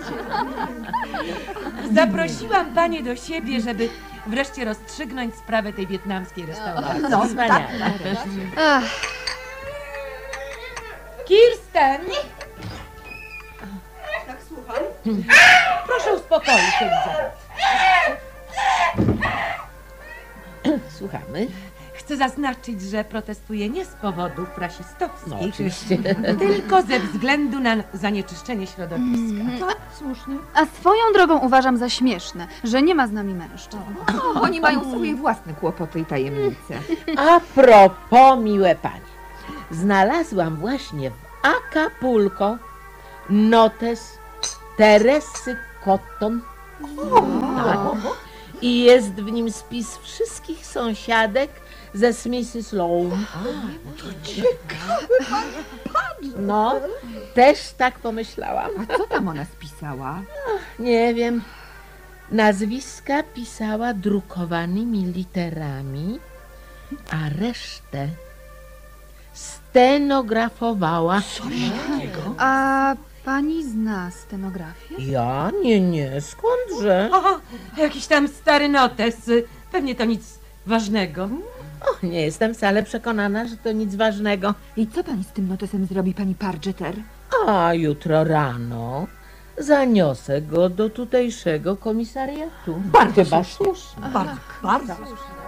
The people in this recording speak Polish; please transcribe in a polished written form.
Zaprosiłam panie do siebie, żeby wreszcie rozstrzygnąć sprawę tej wietnamskiej restauracji. No, wspaniale. Kirsten! Tak, słucham. Proszę uspokoić się, Elizabeth. Słuchamy. Chcę zaznaczyć, że protestuję nie z powodów rasistowskich, No, oczywiście. tylko ze względu na zanieczyszczenie środowiska. Słusznie. A swoją drogą uważam za śmieszne, że nie ma z nami mężczyzn. Oni mają swoje własne kłopoty i tajemnice. A propos, miłe panie, znalazłam właśnie w Acapulco notes Teresy Cotton. Tak. I jest w nim spis wszystkich sąsiadek ze Mrs. Loam. No, też tak pomyślałam. A co tam ona spisała? Nie wiem. Nazwiska pisała drukowanymi literami, a resztę stenografowała. A pani zna stenografię? Ja? Nie, skądże? O, jakiś tam stary notes. Pewnie to nic ważnego. O, nie jestem wcale przekonana, że to nic ważnego. I co pani z tym notesem zrobi, pani Pargeter? A jutro rano zaniosę go do tutejszego komisariatu. Chyba słusznie. Bardzo, bardzo.